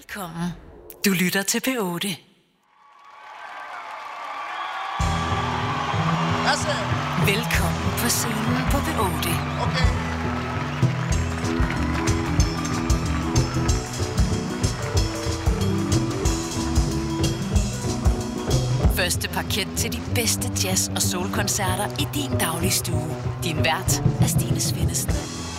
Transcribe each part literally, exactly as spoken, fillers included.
Velkommen. Du lytter til P otte. Velkommen på scenen på P otte. Okay. Første parket til de bedste jazz- og soul-koncerter i din daglige stue. Din vært er Stine Svendsen.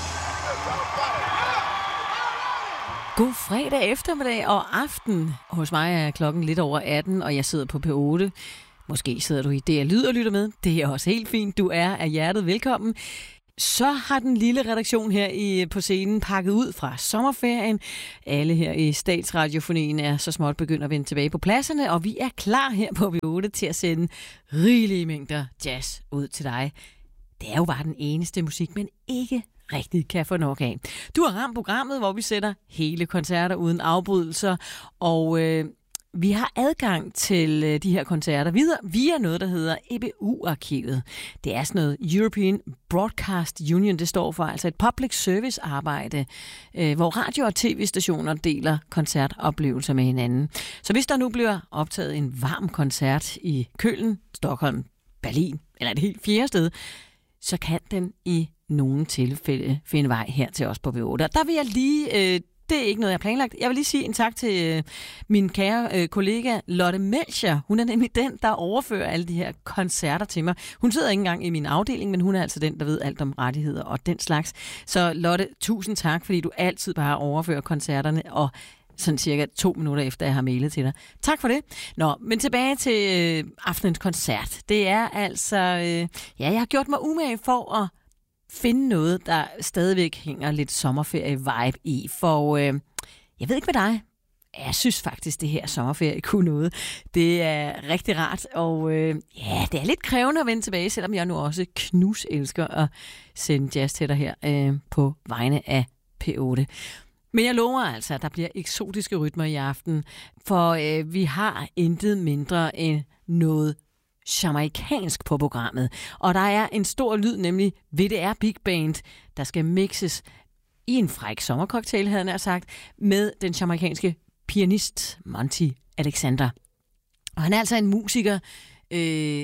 God fredag eftermiddag og aften. Hos mig er klokken lidt over atten, og jeg sidder på P otte. Måske sidder du i D R Lyd og lytter med. Det er også helt fint. Du er af hjertet velkommen. Så har den lille redaktion her i, på scenen pakket ud fra sommerferien. Alle her i Statsradiofonien er så småt begyndt at vende tilbage på pladserne, og vi er klar her på P otte til at sende rigelige mængder jazz ud til dig. Det er jo bare den eneste musik, men ikke rigtig kan få nok af. Du har ramt programmet, hvor vi sætter hele koncerter uden afbrydelser, og øh, vi har adgang til øh, de her koncerter videre via noget, der hedder E B U-arkivet. Det er sådan noget European Broadcast Union, det står for, altså et public service arbejde, øh, hvor radio- og tv-stationer deler koncertoplevelser med hinanden. Så hvis der nu bliver optaget en varm koncert i Køln, Stockholm, Berlin eller et helt fjerde sted, så kan den i nogle tilfælde finde vej her til os på P otte. Der vil jeg lige, øh, det er ikke noget, jeg har planlagt, jeg vil lige sige en tak til øh, min kære øh, kollega Lotte Melcher. Hun er nemlig den, der overfører alle de her koncerter til mig. Hun sidder ikke engang i min afdeling, men hun er altså den, der ved alt om rettigheder og den slags. Så Lotte, tusind tak, fordi du altid bare overfører koncerterne, og sådan cirka to minutter efter, jeg har mailet til dig. Tak for det. Nå, men tilbage til øh, aftenens koncert. Det er altså, øh, ja, jeg har gjort mig umage for at finde noget, der stadigvæk hænger lidt sommerferie-vibe i. For øh, jeg ved ikke med dig, jeg synes faktisk, det her sommerferie kunne noget. Det er rigtig rart, og øh, ja, det er lidt krævende at vende tilbage, selvom jeg nu også knus elsker at sende jazz til dig her øh, på vegne af P otte. Men jeg lover altså, at der bliver eksotiske rytmer i aften, for øh, vi har intet mindre end noget jamaikansk på programmet. Og der er en stor lyd, nemlig V D R Big Band, der skal mixes i en fræk sommercocktail, havde jeg nær sagt, med den jamaikanske pianist Monty Alexander. Og han er altså en musiker, øh,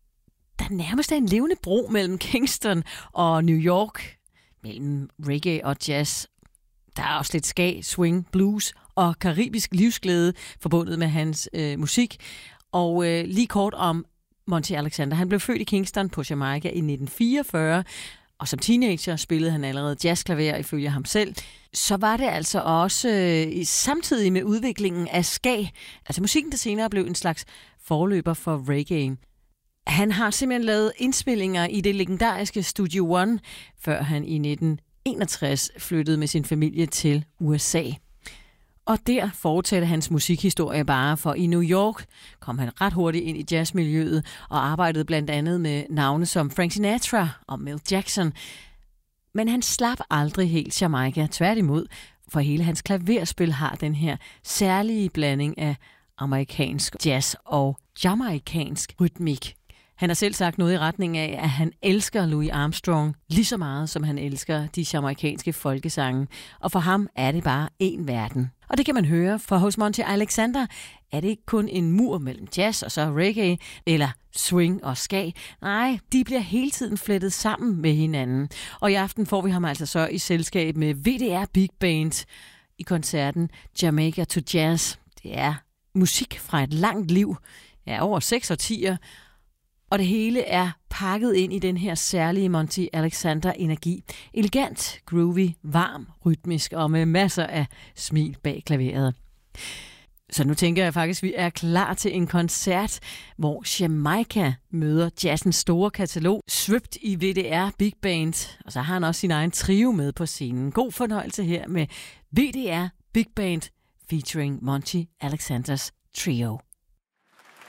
der nærmest er en levende bro mellem Kingston og New York, mellem reggae og jazz. Der er også lidt ska, swing, blues og karibisk livsglæde forbundet med hans øh, musik. Og øh, lige kort om Monty Alexander. Han blev født i Kingston på Jamaica i nitten fireogfyrre, og som teenager spillede han allerede jazzklaver ifølge ham selv. Så var det altså også øh, samtidig med udviklingen af ska, altså musikken, der senere blev en slags forløber for reggae. Han har simpelthen lavet indspillinger i det legendariske Studio One, før han i nitten enogtres flyttede med sin familie til U S A. Og der fortsatte hans musikhistorie bare, for i New York kom han ret hurtigt ind i jazzmiljøet og arbejdede blandt andet med navne som Frank Sinatra og Milt Jackson. Men han slap aldrig helt Jamaica, tværtimod, for hele hans klaverspil har den her særlige blanding af amerikansk jazz og jamaikansk rytmik. Han har selv sagt noget i retning af, at han elsker Louis Armstrong lige så meget, som han elsker de jamaikanske folkesange. Og for ham er det bare én verden. Og det kan man høre, for hos Monty Alexander er det ikke kun en mur mellem jazz og så reggae, eller swing og ska. Nej, de bliver hele tiden flettet sammen med hinanden. Og i aften får vi ham altså så i selskab med V D R Big Band i koncerten Jamaica to Jazz. Det er musik fra et langt liv, ja, over seks årtier, og det hele er pakket ind i den her særlige Monty Alexander-energi. Elegant, groovy, varm, rytmisk og med masser af smil bag klaveret. Så nu tænker jeg faktisk, at vi er klar til en koncert, hvor Jamaica møder jazzens store katalog, svøbt i V D R Big Band. Og så har han også sin egen trio med på scenen. God fornøjelse her med V D R Big Band featuring Monty Alexanders Trio.